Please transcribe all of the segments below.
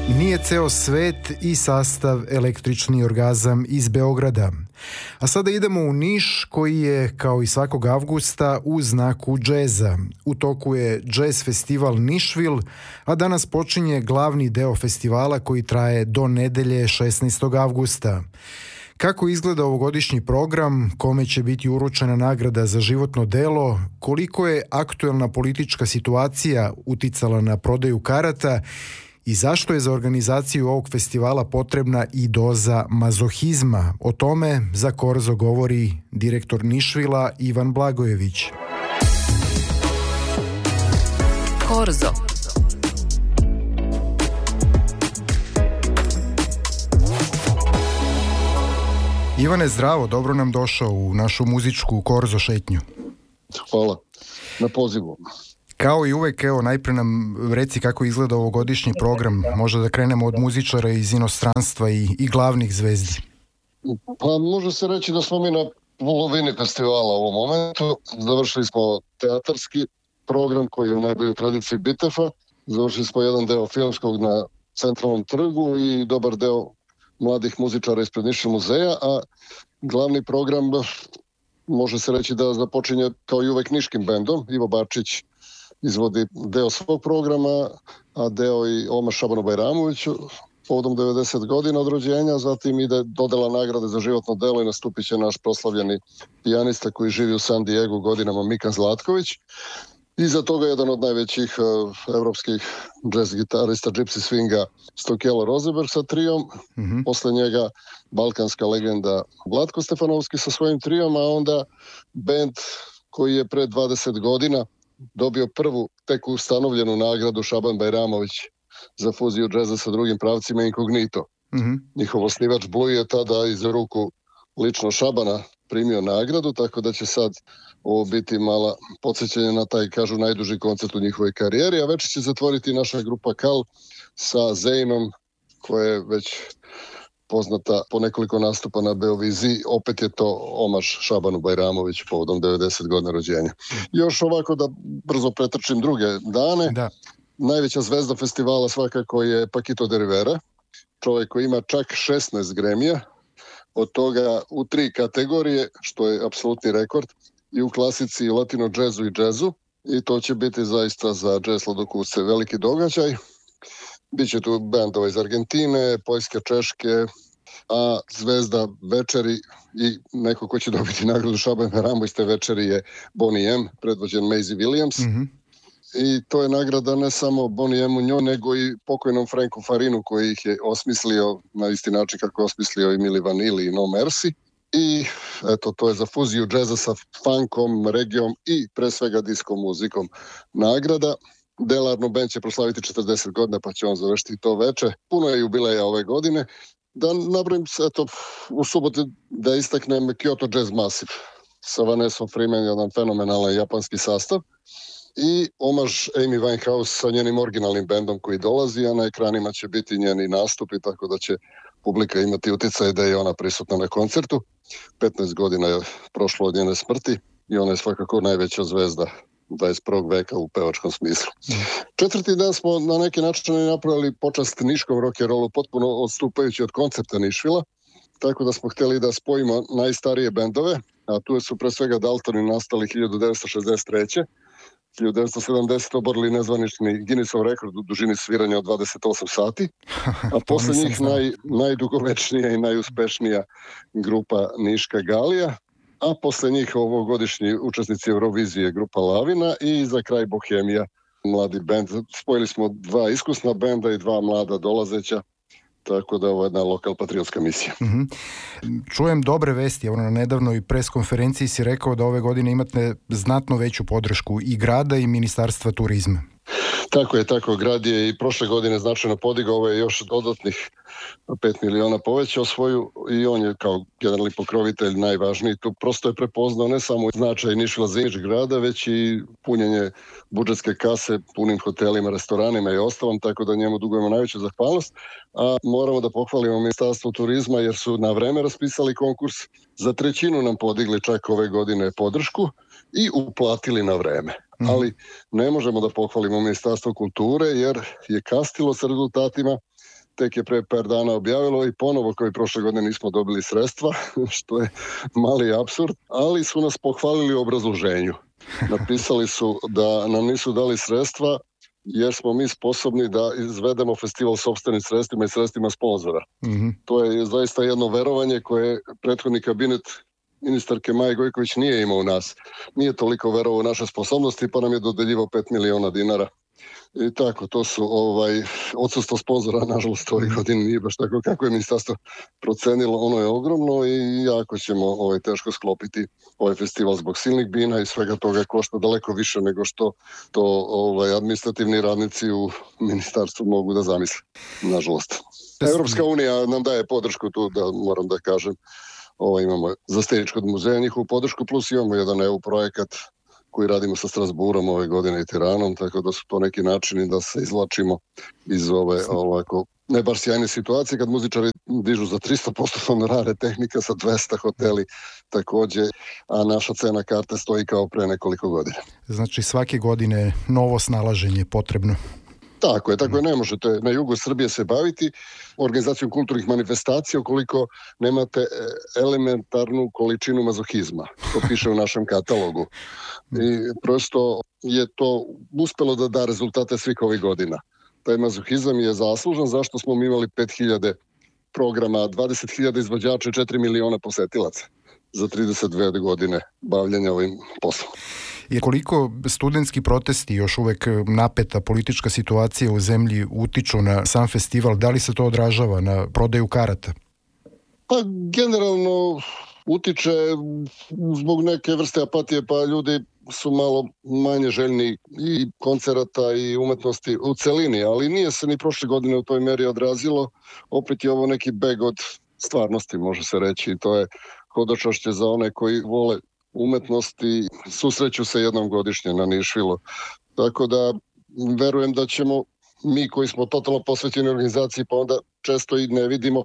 Nije ceo svet i sastav Električni orgazam iz Beograda. A sada idemo u Niš koji je, kao i svakog avgusta, u znaku džeza. U toku je džez festival Nišvil, a danas počinje glavni deo festivala koji traje do nedelje 16. avgusta. Kako izgleda ovogodišnji program, kome će biti uručena nagrada za životno delo, koliko je aktuelna politička situacija uticala na prodaju karata i zašto je za organizaciju ovog festivala potrebna i doza mazohizma? O tome za Korzo govori direktor Nišvila Ivan Blagojević. Korzo. Ivane, zdravo, dobro nam došao u našu muzičku Korzo šetnju. Hvala na pozivu. Kao i uvek, evo, najprije nam reci kako izgleda ovogodišnji program. Možda da krenemo od muzičara iz inostranstva i glavnih zvezdi. Pa može se reći da smo mi na polovini festivala u ovom momentu. Završili smo teatarski program koji je u najboljoj tradiciji Bitefa. Završili smo jedan deo filmskog na Centralnom trgu i dobar deo mladih muzičara ispred Niškog muzeja, a glavni program može se reći da započinje kao i uvek niškim bendom. Ivo Bačić izvodi deo svog programa, a deo i Omaš Šabanu Bajramoviću povodom 90 godina od rođenja, zatim ide dodela nagrade za životno delo i nastupit će naš proslavljeni pijanista koji živi u San Diegu godinama Mikan Zlatković. Iza toga jedan od najvećih evropskih jazz gitarista Gypsy Swinga Stokelo Rosenberg sa trijom, posle njega balkanska legenda Vlatko Stefanovski sa svojim trijom, a onda bend koji je pre 20 godina dobio prvu tek ustanovljenu nagradu Šaban Bajramović za fuziju džeza sa drugim pravcima Incognito. Njihov osnivač Blue je tada iz ruku lično Šabana primio nagradu, tako da će sad ovo biti mala podsjećanje na taj, kažu, najduži koncert u njihovoj karijeri, a večer će zatvoriti naša grupa Kal sa Zeinom, koja je već poznata po nekoliko nastupa na Beoviziji. Opet je to omaš Šabanu Bajramoviću povodom 90 godina rođenja. Još ovako da brzo pretrčim druge dane. Da. Najveća zvezda festivala svakako je Paquito de Rivera, čovjek koji ima čak 16 Grammy-a, od toga u 3 kategorije, što je apsolutni rekord, i u klasici, i latino džezu i džezu, i to će biti zaista za džez sladokusce veliki događaj. Biće tu bendova iz Argentine, Poljske, Češke, a zvezda večeri i neko ko će dobiti nagradu Šaban Bajramović iz te večeri je Bonnie M, predvođen Maisie Williams. I to je nagrada ne samo Bonnie M u njoj, nego i pokojnom Franku Farinu koji ih je osmislio na isti način kako je osmislio i Milli Vanilli i No Mercy. I eto, to je za fuziju džeza sa funkom, regijom i pre svega disco muzikom nagrada. Delarno band će proslaviti 40 godina, pa će on završiti to veče. Puno je jubileja ove godine. Da nabrojim se, eto, u subotu da istaknem Kyoto Jazz Massive sa Vanessa Freeman, jedan fenomenalan japanski sastav. I omaž Amy Winehouse sa njenim originalnim bendom koji dolazi, a na ekranima će biti njeni nastupi, tako da će publika imati utjecaj da je ona prisutna na koncertu. 15 godina je prošlo od njene smrti i ona je svakako najveća zvezda 21. veka u pevačkom smislu. Četvrti dan smo na neki način napravili počast niškom rock'n'rollu, potpuno odstupajući od koncepta Nišvila, tako da smo htjeli da spojimo najstarije bendove, a tu su pre svega Daltoni nastali 1963. 1970 oborili nezvanični Guinnessov rekord u dužini sviranja od 28 sati, a posle njih najdugovečnija i najuspešnija grupa Niška Galija, a posle njih ovogodišnji učesnici Eurovizije grupa Lavina i za kraj Bohemija, mladi bend. Spojili smo 2 iskusna benda i 2 mlada dolazeća, tako da ovo je jedna lokal patriotska misija. Čujem dobre vesti. Evo, na nedavnoj pres konferenciji si rekao da ove godine imate znatno veću podršku i grada i Ministarstva turizma. Tako je, tako. Grad je i prošle godine značajno podigao, ovo je još dodatnih 5 miliona povećao svoju i on je kao generalni pokrovitelj najvažniji. Tu prosto je prepoznao ne samo značaj Nišvila za imidž grada, već i punjenje budžetske kase punim hotelima, restoranima i ostalom, tako da njemu dugujemo najveću zahvalnost. A moramo da pohvalimo Ministarstvo turizma jer su na vreme raspisali konkurs, za 1/3 nam podigli čak ove godine podršku i uplatili na vreme. Ali ne možemo da pohvalimo Ministarstvo kulture jer je kasnilo sa rezultatima tek je pre par dana objavilo i ponovo kao i prošle godine nismo dobili sredstva, što je mali apsurd, ali su nas pohvalili u obrazloženju. Napisali su da nam nisu dali sredstva jer smo mi sposobni da izvedemo festival sopstvenim sredstvima i sredstvima sponzora. To je zaista jedno verovanje koje prethodni kabinet ministarke Maje Gojković nije imao u nas. Nije toliko verovao u naše sposobnosti pa nam je dodeljivao 5 miliona dinara. I tako, to su odsustvo sponzora, nažalost, ovih godina nije baš tako kako je ministarstvo procenilo, ono je ogromno i jako ćemo teško sklopiti ovaj festival zbog silnih bina i svega toga košta daleko više nego što to administrativni radnici u ministarstvu mogu da zamisle, nažalost. Evropska unija nam daje podršku tu, da moram da kažem, imamo za Stenički muzej njihovu podršku, plus imamo jedan EU projekat koji radimo sa Strasburom ove godine i Tiranom, tako da su to neki načini da se izvlačimo iz ove ovako ne baš sjajne situacije kad muzičari dižu za 300% honorare, tehnika sa 200, hoteli takođe, a naša cena karte stoji kao pre nekoliko godina. Znači svake godine novo snalaženje potrebno. Tako je, ne možete na jugu Srbije se baviti organizacijom kulturnih manifestacija ukoliko nemate elementarnu količinu mazohizma. To piše u našem katalogu. I prosto je to uspelo da da rezultate svih ovih godina. Taj mazohizam je zaslužan zašto smo mi imali 5000 programa, 20.000 izvođača i 4 miliona posetilaca za 32 godine bavljanja ovim poslom. I koliko studentski protesti, još uvek napeta politička situacija u zemlji utiču na sam festival, da li se to odražava na prodaju karata? Pa generalno utiče zbog neke vrste apatije, pa ljudi su malo manje željni i koncerata i umetnosti u celini, ali nije se ni prošle godine u toj meri odrazilo. Opet je ovo neki beg od stvarnosti, može se reći, i to je hodočašće za one koji vole umetnosti, susreću se jednom godišnje na Nišvilu. Tako da verujem da ćemo mi koji smo totalno posvećeni organizaciji, pa onda često i ne vidimo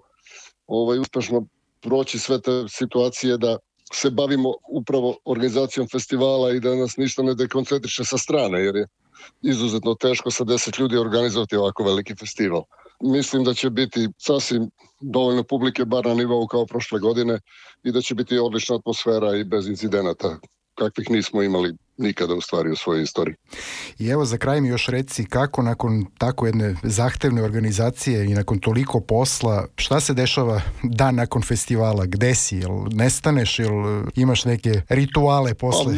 uspešno proći sve te situacije da se bavimo upravo organizacijom festivala i da nas ništa ne dekoncentriše sa strane, jer je izuzetno teško sa 10 ljudi organizovati ovako veliki festival. Mislim da će biti sasvim dovoljno publike, bar na nivou kao prošle godine, i da će biti odlična atmosfera i bez incidenata, kakvih nismo imali nikada u stvari u svojoj istoriji. I evo za kraj mi još reci kako nakon tako jedne zahtevne organizacije i nakon toliko posla, šta se dešava dan nakon festivala? Gde si? Jel nestaneš? Jel imaš neke rituale posle?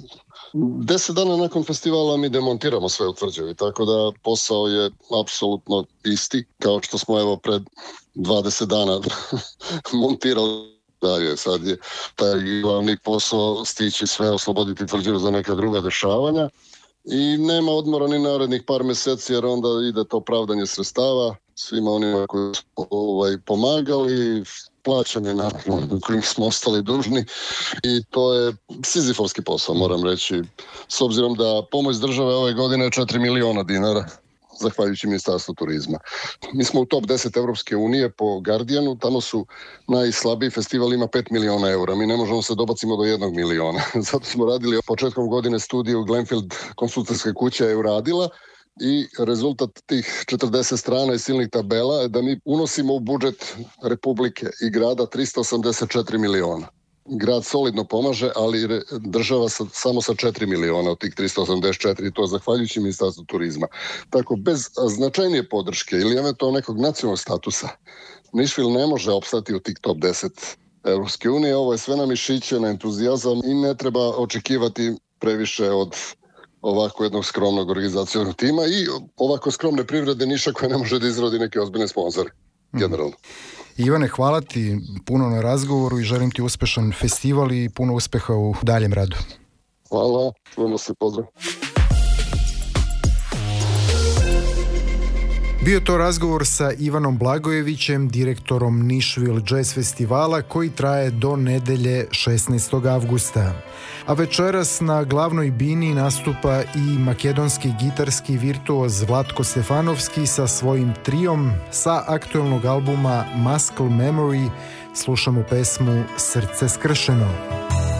10 dana nakon festivala mi demontiramo sve u Tvrđavi, tako da posao je apsolutno isti, kao što smo evo pred 20 dana montirali. Dalje, sad je taj glavni posao stići sve, osloboditi Tvrđavu za neka druga dešavanja i nema odmora ni narednih par meseci, jer onda ide to pravdanje sredstava svima onima koji su pomagali, plaćanje naravno kojim smo ostali dužni, i to je sizifovski posao, moram reći, s obzirom da pomoć države ove godine je 4 miliona dinara, zahvaljujući Ministarstvu turizma. Mi smo u top 10 Evropske unije po Guardianu, tamo su najslabiji festival, ima 5 miliona eura. Mi ne možemo se dobacimo do 1 miliona. Zato smo radili početkom godine studiju Glenfield konsultantske kuće je uradila i rezultat tih 40 strana i silnih tabela je da mi unosimo u budžet Republike i grada 384 miliona. Grad solidno pomaže, ali država samo sa 4 miliona od tih 384, to je zahvaljujući Ministarstvu turizma. Tako, bez značajnije podrške ili eventualno nekog nacionalnog statusa, Nišvil ne može opstati u tih top 10 Evropske unije. Ovo je sve na mišiće, na entuzijazam i ne treba očekivati previše od ovako jednog skromnog organizacionog tima i ovako skromne privrede Niša koja ne može da izrodi neke ozbiljne sponzore, generalno. Ivane, hvala ti puno na razgovoru i želim ti uspešan festival i puno uspeha u daljem radu. Hvala, čujemo se, pozdrav. Bio to razgovor sa Ivanom Blagojevićem, direktorom Nišvil Jazz Festivala, koji traje do nedelje 16. avgusta. A večeras na glavnoj bini nastupa i makedonski gitarski virtuoz Vlatko Stefanovski sa svojim triom. Sa aktuelnog albuma Muscle Memory slušamo pesmu Srce skršeno.